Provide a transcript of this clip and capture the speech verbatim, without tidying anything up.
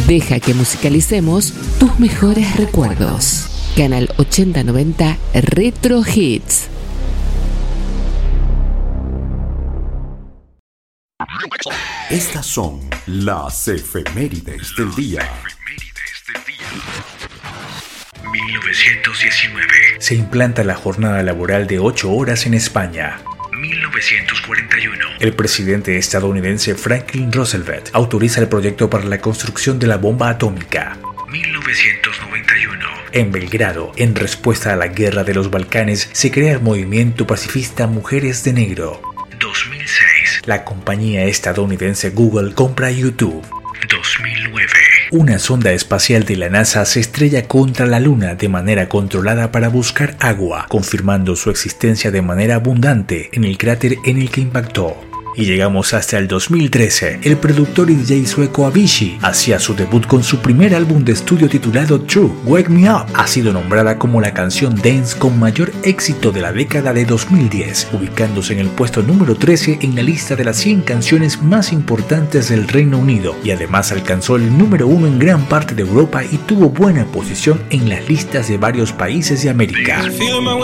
Deja que musicalicemos tus mejores recuerdos. Canal ochenta noventa Retro Hits. Estas son las efemérides del día. mil novecientos diecinueve. Se implanta la jornada laboral de ocho horas en España. mil novecientos cuarenta y uno. El presidente estadounidense Franklin Roosevelt autoriza el proyecto para la construcción de la bomba atómica. mil novecientos noventa y uno. En Belgrado, en respuesta a la guerra de los Balcanes, se crea el movimiento pacifista Mujeres de Negro. dos mil seis. La compañía estadounidense Google compra YouTube. dos mil nueve. Una sonda espacial de la NASA se estrella contra la Luna de manera controlada para buscar agua, confirmando su existencia de manera abundante en el cráter en el que impactó. Y llegamos hasta el dos mil trece. El productor y D J sueco Avicii hacía su debut con su primer álbum de estudio titulado True, Wake Me Up. Ha sido nombrada como la canción dance con mayor éxito de la década de dos mil diez, ubicándose en el puesto número trece en la lista de las cien canciones más importantes del Reino Unido, y además alcanzó el número uno en gran parte de Europa y tuvo buena posición en las listas de varios países de América.